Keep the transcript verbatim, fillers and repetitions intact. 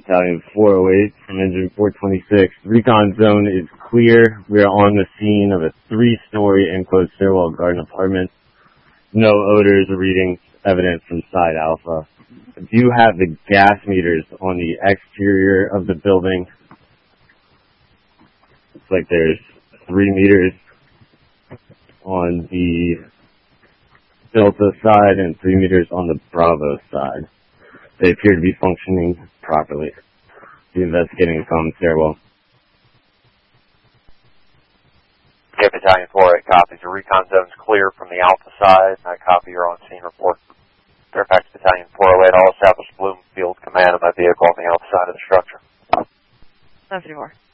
Battalion four oh eight from Engine four twenty-six. Recon zone is clear. We are on the scene of a three-story enclosed stairwell garden apartment. No odors or readings evident from side alpha. Do you have the gas meters on the exterior of the building? Looks like there's three meters on the Delta side and three meters on the Bravo side. They appear to be functioning properly. The investigating a common stairwell. Okay, Battalion four oh eight copies. The recon zone's clear from the Alpha side. I copy your on-scene report. Fairfax Battalion four oh eight, all established Bloomfield command of my vehicle on the Alpha side of the structure. seven fifty-four.